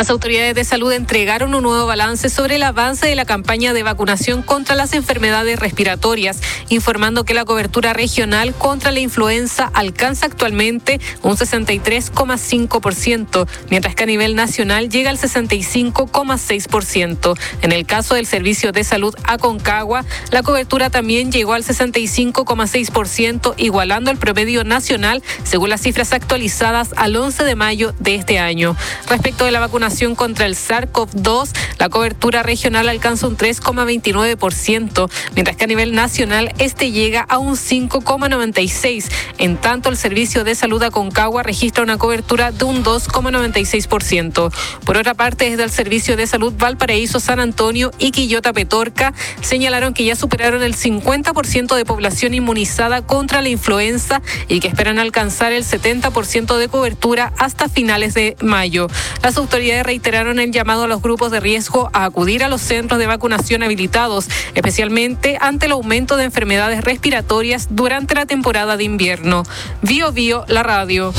Las autoridades de salud entregaron un nuevo balance sobre el avance de la campaña de vacunación contra las enfermedades respiratorias, informando que la cobertura regional contra la influenza alcanza actualmente un 63,5%, mientras que a nivel nacional llega al 65,6%. En el caso del Servicio de Salud Aconcagua, la cobertura también llegó al 65,6%, igualando el promedio nacional según las cifras actualizadas al 11 de mayo de este año. Respecto de la vacunación contra el SARS-CoV-2, la cobertura regional alcanza un 3,29%, mientras que a nivel nacional este llega a un 5,96%. En tanto, el Servicio de Salud Aconcagua registra una cobertura de un 2,96%. Por otra parte, desde el Servicio de Salud Valparaíso, San Antonio y Quillota Petorca señalaron que ya superaron el 50% de población inmunizada contra la influenza y que esperan alcanzar el 70% de cobertura hasta finales de mayo. Las autoridades reiteraron el llamado a los grupos de riesgo a acudir a los centros de vacunación habilitados, especialmente ante el aumento de enfermedades respiratorias durante la temporada de invierno. Bio Bio, la radio.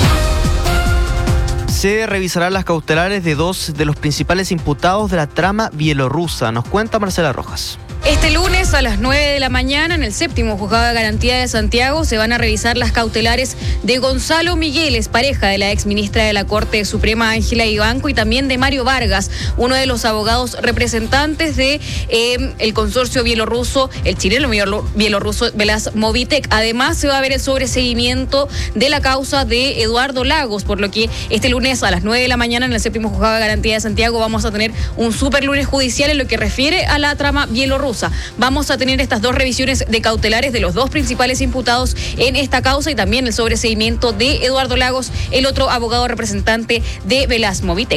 Se revisarán las cautelares de 2 de los principales imputados de la trama bielorrusa. Nos cuenta Marcela Rojas. Este lunes a las 9 de la mañana en el 7º Juzgado de Garantía de Santiago se van a revisar las cautelares de Gonzalo Migueles, pareja de la exministra de la Corte Suprema Ángela Ivanco, y también de Mario Vargas, uno de los abogados representantes de el consorcio bielorruso, el chileno bielorruso Velasmovitec. Además se va a ver el sobreseguimiento de la causa de Eduardo Lagos, por lo que este lunes a las 9 de la mañana en el 7º Juzgado de Garantía de Santiago vamos a tener un super lunes judicial en lo que refiere a la trama bielorrusa. Vamos a tener estas 2 revisiones de cautelares de los 2 principales imputados en esta causa y también el sobreseguimiento de Eduardo Lagos, el otro abogado representante de Velasmovitec.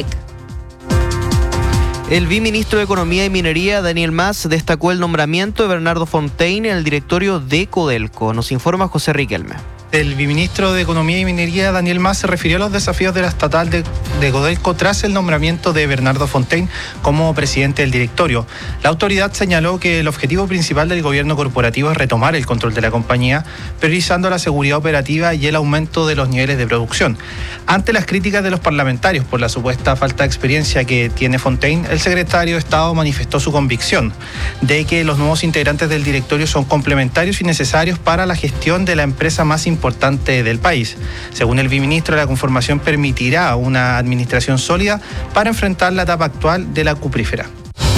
El viceministro de Economía y Minería, Daniel Mas, destacó el nombramiento de Bernardo Fontaine en el directorio de Codelco. Nos informa José Riquelme. El viceministro de Economía y Minería, Daniel Mas, se refirió a los desafíos de la estatal de Codelco tras el nombramiento de Bernardo Fontaine como presidente del directorio. La autoridad señaló que el objetivo principal del gobierno corporativo es retomar el control de la compañía, priorizando la seguridad operativa y el aumento de los niveles de producción. Ante las críticas de los parlamentarios por la supuesta falta de experiencia que tiene Fontaine, el secretario de Estado manifestó su convicción de que los nuevos integrantes del directorio son complementarios y necesarios para la gestión de la empresa más importante del país. Según el viceministro, la conformación permitirá una administración sólida para enfrentar la etapa actual de la cuprífera.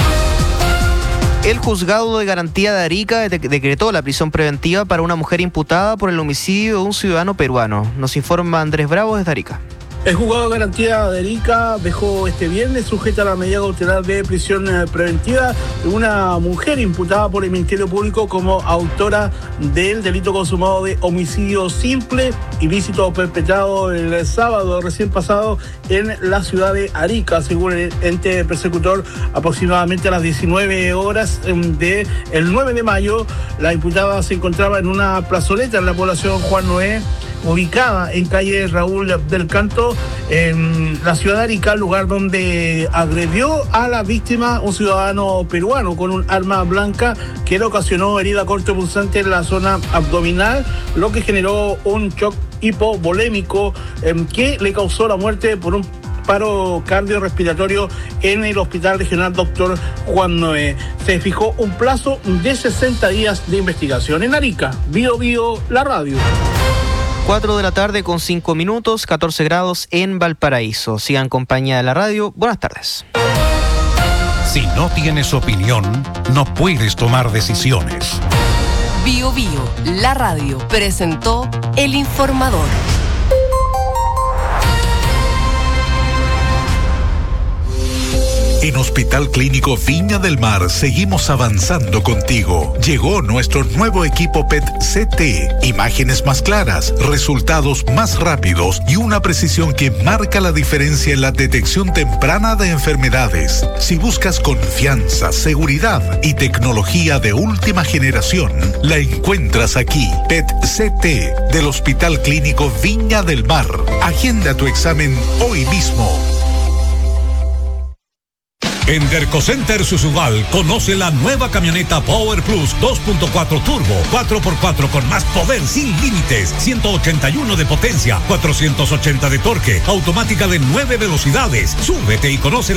El Juzgado de Garantía de Arica decretó la prisión preventiva para una mujer imputada por el homicidio de un ciudadano peruano. Nos informa Andrés Bravo desde Arica. El Juzgado de Garantía de Arica dejó este viernes sujeta a la medida cautelar de prisión preventiva de una mujer imputada por el Ministerio Público como autora del delito consumado de homicidio simple, ilícito perpetrado el sábado recién pasado en la ciudad de Arica. Según el ente persecutor, aproximadamente a las 19 horas del 9 de mayo, la imputada se encontraba en una plazoleta en la población Juan Noé, ubicada en calle Raúl del Canto, en la ciudad de Arica, lugar donde agredió a la víctima, un ciudadano peruano, con un arma blanca que le ocasionó herida cortopunzante en la zona abdominal, lo que generó un shock hipovolémico que le causó la muerte por un paro cardiorrespiratorio en el Hospital Regional Dr. Juan Noé. Se fijó un plazo de 60 días de investigación. En Arica, Bio Bio, la radio. 4 de la tarde con 5 minutos, 14 grados en Valparaíso. Sigan en compañía de la radio. Buenas tardes. Si no tienes opinión, no puedes tomar decisiones. Bio Bio, la radio, presentó El Informador. En Hospital Clínico Viña del Mar seguimos avanzando contigo. Llegó nuestro nuevo equipo PET-CT. Imágenes más claras, resultados más rápidos y una precisión que marca la diferencia en la detección temprana de enfermedades. Si buscas confianza, seguridad y tecnología de última generación, la encuentras aquí. PET-CT del Hospital Clínico Viña del Mar. Agenda tu examen hoy mismo. En Dercocenter Suzuval, conoce la nueva camioneta Power Plus 2.4 Turbo, 4x4 con más poder sin límites, 181 de potencia, 480 de torque, automática de 9 velocidades. Súbete y conoce